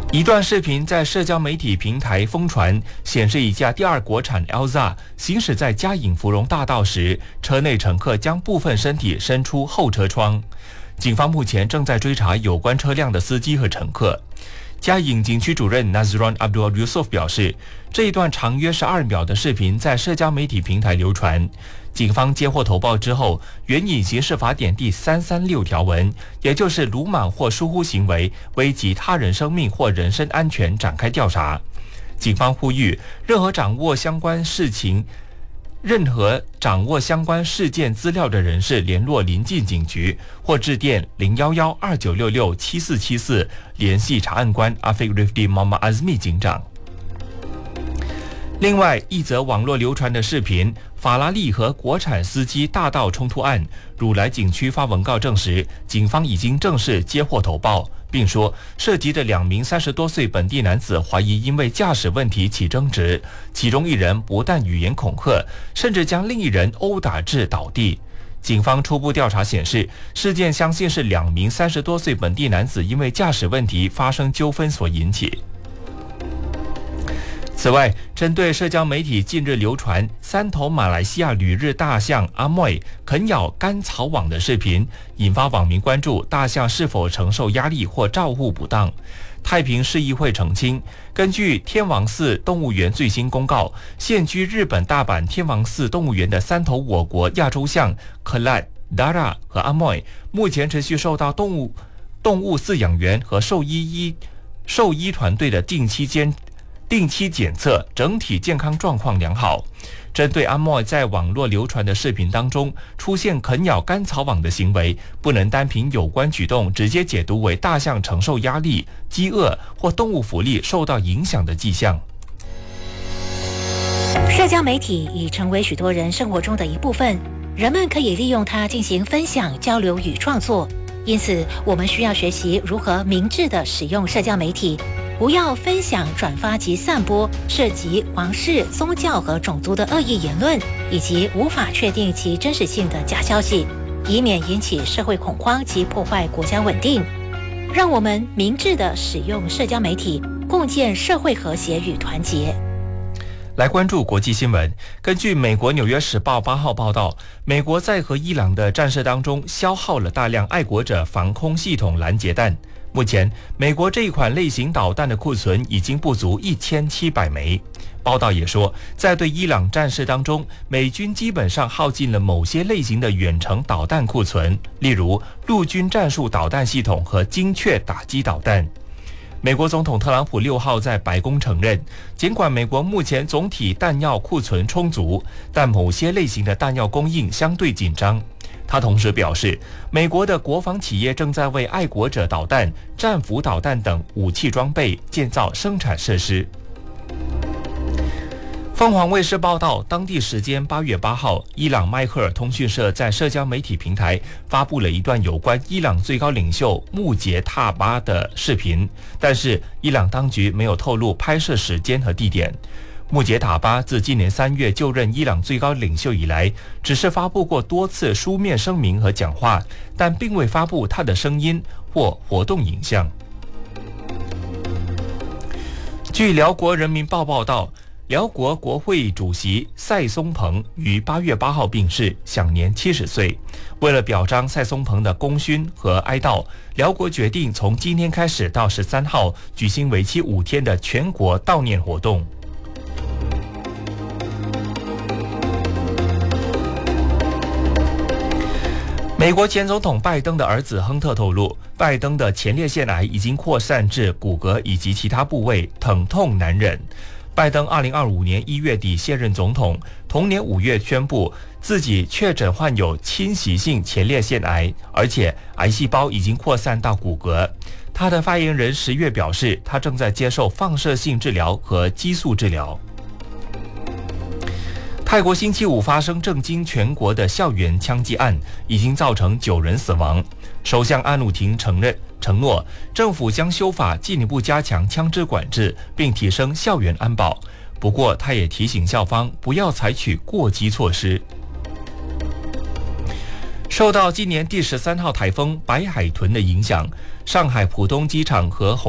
一段视频在社交媒体平台疯传，显示一架第二国产 Elza 行驶在嘉颖芙蓉大道时，车内乘客将部分身体伸出后车窗。警方目前正在追查有关车辆的司机和乘客。嘉颖景区主任 Nazron Abdul Yusuf 表示，这一段长约12秒的视频在社交媒体平台流传。警方接获投报之后，援引刑事法典第336条文，也就是鲁莽或疏忽行为危及他人生命或人身安全展开调查。警方呼吁任何掌握相关事件资料的人士联络邻近警局或致电011-2966-7474联系查案官 Afiq Rifdi Muhammad Azmi 警长。另外一则网络流传的视频，法拉利和国产司机大道冲突案，汝来警区发文告证实，警方已经正式接获投报，并说涉及的2名30多岁本地男子怀疑因为驾驶问题起争执，其中一人不但语言恐吓，甚至将另一人殴打至倒地。警方初步调查显示，事件相信是2名30多岁本地男子因为驾驶问题发生纠纷所引起。此外，针对社交媒体近日流传3头马来西亚旅日大象阿莫啃咬干草网的视频，引发网民关注大象是否承受压力或照护不当。太平市议会澄清，根据天王寺动物园最新公告，现居日本大阪天王寺动物园的3头我国亚洲象克莱、达拉和阿莫，目前持续受到动物饲养员和兽医团队的定期检测，整体健康状况良好。针对阿莫在网络流传的视频当中出现啃咬干草网的行为，不能单凭有关举动直接解读为大象承受压力、饥饿或动物福利受到影响的迹象。 社交媒体已成为许多人生活中的一部分，人们可以利用它进行分享、交流与创作。因此，我们需要学习如何明智地使用社交媒体，不要分享、转发及散播涉及皇室、宗教和种族的恶意言论，以及无法确定其真实性的假消息，以免引起社会恐慌及破坏国家稳定。让我们明智地使用社交媒体，共建社会和谐与团结。 来关注国际新闻。根据美国《纽约时报》8号报道，美国在和伊朗的战事当中消耗了大量爱国者防空系统拦截弹。目前，美国这一款类型导弹的库存已经不足1700枚。报道也说，在对伊朗战事当中，美军基本上耗尽了某些类型的远程导弹库存，例如陆军战术导弹系统和精确打击导弹。美国总统特朗普6号在白宫承认，尽管美国目前总体弹药库存充足，但某些类型的弹药供应相对紧张。他同时表示，美国的国防企业正在为爱国者导弹、战斧导弹等武器装备建造生产设施。凤凰卫视报道，当地时间8月8号，伊朗迈克尔通讯社在社交媒体平台发布了一段有关伊朗最高领袖穆杰塔巴的视频，但是伊朗当局没有透露拍摄时间和地点。穆杰塔巴自今年3月就任伊朗最高领袖以来，只是发布过多次书面声明和讲话，但并未发布他的声音或活动影像。据辽国人民报报道，辽国国会主席赛松蓬于8月8号病逝，享年70岁。为了表彰赛松蓬的功勋和哀悼，辽国决定从今天开始到13号举行为期5天的全国悼念活动。美国前总统拜登的儿子亨特透露，拜登的前列腺癌已经扩散至骨骼以及其他部位，疼痛难忍。拜登2025年1月底卸任总统，同年5月宣布自己确诊患有侵袭性前列腺癌，而且癌细胞已经扩散到骨骼。他的发言人10月表示，他正在接受放射性治疗和激素治疗。泰国星期五发生震惊全国的校园枪击案，已经造成9人死亡。首相阿努廷承诺，政府将修法进一步加强枪支管制，并提升校园安保。不过，他也提醒校方不要采取过激措施。受到今年第13号台风白海豚的影响，上海浦东机场和